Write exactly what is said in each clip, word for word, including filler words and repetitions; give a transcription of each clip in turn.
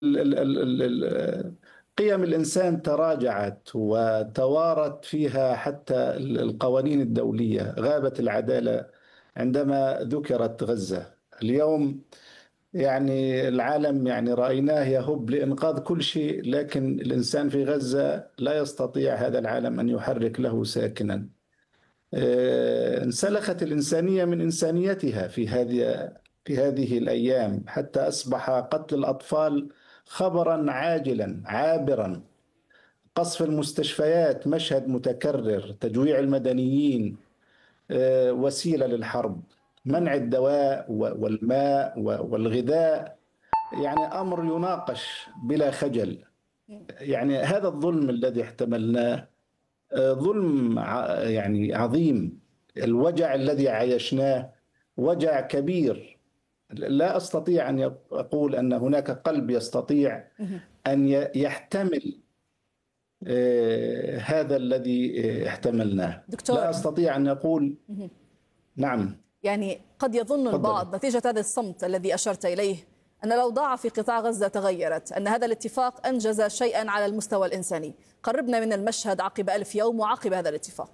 ال- ال- ال- ال- قيم الإنسان تراجعت وتوارت فيها حتى ال- القوانين الدولية، غابت العدالة عندما ذكرت غزة. اليوم يعني العالم يعني رأيناه يهب لإنقاذ كل شيء، لكن الإنسان في غزة لا يستطيع هذا العالم أن يحرك له ساكنا. آه، انسلخت الإنسانية من إنسانيتها في هذه في هذه الأيام، حتى أصبح قتل الأطفال خبرا عاجلا عابرا. قصف المستشفيات مشهد متكرر. تجويع المدنيين آه، وسيلة للحرب. منع الدواء و- والماء و- والغذاء يعني أمر يناقش بلا خجل. يعني هذا الظلم الذي احتملناه آه، ظلم ع- يعني عظيم. الوجع الذي عايشناه وجع كبير. لا أستطيع أن يق- أقول أن هناك قلب يستطيع أن ي- يحتمل آه، هذا الذي آه، احتملناه. لا دكتور، أستطيع أن أقول. نعم. يعني قد يظن تفضلي. البعض نتيجة هذا الصمت الذي أشرت إليه أن الأوضاع في قطاع غزة تغيرت، أن هذا الاتفاق أنجز شيئا على المستوى الإنساني. قربنا من المشهد عقب ألف يوم وعقب هذا الاتفاق.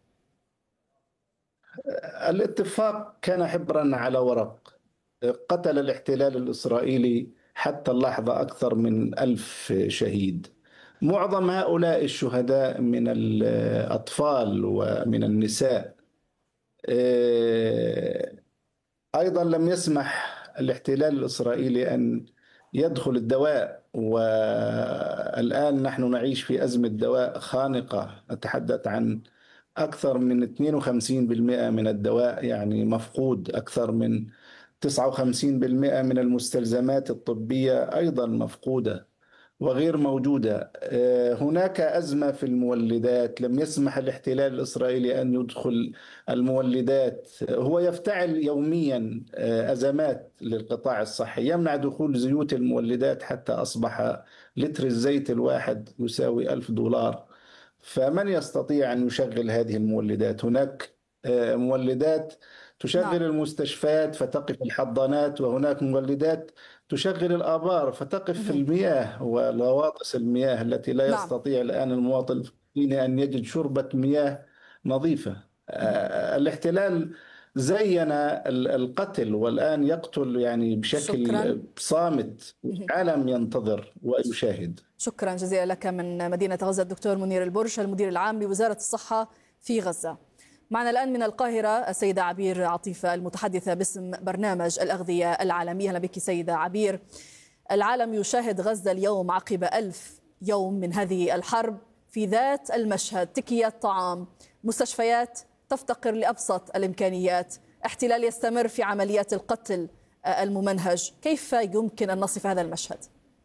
الاتفاق كان حبرا على ورق. قتل الاحتلال الإسرائيلي حتى اللحظة أكثر من ألف شهيد. معظم هؤلاء الشهداء من الأطفال ومن النساء. آه، أيضا لم يسمح الاحتلال الإسرائيلي أن يدخل الدواء، والآن نحن نعيش في أزمة دواء خانقة. نتحدث عن أكثر من اثنين وخمسين بالمئة من الدواء يعني مفقود. أكثر من تسعة وخمسين بالمئة من المستلزمات الطبية أيضا مفقودة وغير موجودة. آه، هناك أزمة في المولدات. لم يسمح الاحتلال الإسرائيلي أن يدخل المولدات. هو يفتعل يوميا آه، أزمات للقطاع الصحي. يمنع دخول زيوت المولدات حتى أصبح لتر الزيت الواحد يساوي ألف دولار. فمن يستطيع أن يشغل هذه المولدات؟ هناك آه، مولدات تشغل نعم. المستشفيات فتقف الحضانات، وهناك مولدات تشغل الآبار فتقف في المياه وغواطس المياه التي لا نعم. يستطيع الآن المواطن الفلسطيني أن يجد شربة مياه نظيفة. آه، الاحتلال زين ال- القتل، والآن يقتل يعني شكرا. بشكل صامت. العالم ينتظر ويشاهد. شكرا جزيلا لك من مدينة غزة الدكتور منير البرش، المدير العام لوزارة الصحة في غزة. معنا الآن من القاهرة السيدة عبير عطيفة المتحدثة باسم برنامج الأغذية العالمي. أهلا بك سيدة عبير. العالم يشاهد غزة اليوم عقب ألف يوم من هذه الحرب في ذات المشهد: تكية طعام، مستشفيات تفتقر لأبسط الإمكانيات، احتلال يستمر في عمليات القتل الممنهج. كيف يمكن أن نصف هذا المشهد؟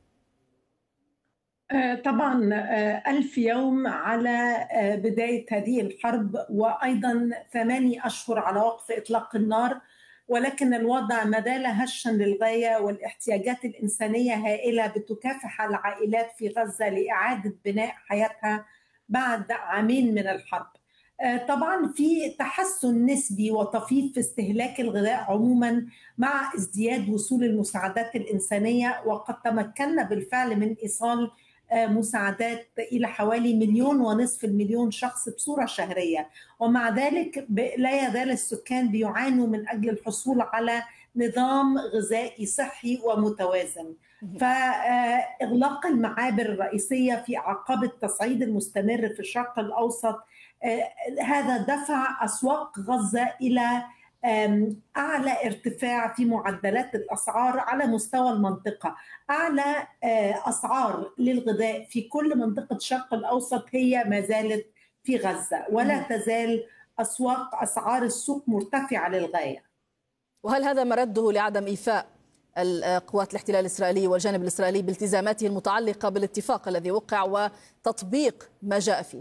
آه، طبعا آه، ألف يوم على آه، بداية هذه الحرب، وأيضا ثماني أشهر على وقف إطلاق النار، ولكن الوضع ما زال هشا للغاية، والاحتياجات الإنسانية هائلة بتكافح العائلات في غزة لإعادة بناء حياتها بعد عامين من الحرب. آه، طبعا في تحسن نسبي وطفيف في استهلاك الغذاء عموما مع ازدياد وصول المساعدات الإنسانية، وقد تمكنا بالفعل من إيصال مساعدات إلى حوالي مليون ونصف المليون شخص بصورة شهرية. ومع ذلك لا يزال السكان بيعانوا من أجل الحصول على نظام غذائي صحي ومتوازن. فإغلاق المعابر الرئيسية في أعقاب التصعيد المستمر في الشرق الأوسط، هذا دفع أسواق غزة إلى أعلى ارتفاع في معدلات الأسعار على مستوى المنطقة. أعلى أسعار للغذاء في كل منطقة الشرق الأوسط هي ما زالت في غزة، ولا تزال أسواق أسعار السوق مرتفعة للغاية. وهل هذا مرده لعدم إيفاء القوات الاحتلال الإسرائيلي والجانب الإسرائيلي بالتزاماته المتعلقة بالاتفاق الذي وقع وتطبيق ما جاء فيه؟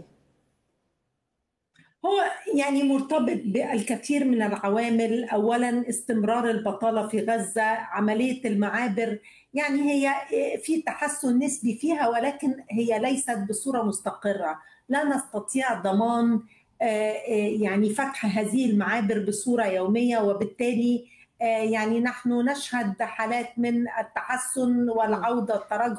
هو يعني مرتبط بالكثير من العوامل. أولا استمرار البطالة في غزة، عملية المعابر يعني هي في تحسن نسبي فيها، ولكن هي ليست بصورة مستقرة. لا نستطيع ضمان يعني فتح هذه المعابر بصورة يومية، وبالتالي يعني نحن نشهد حالات من التحسن والعودة التراجع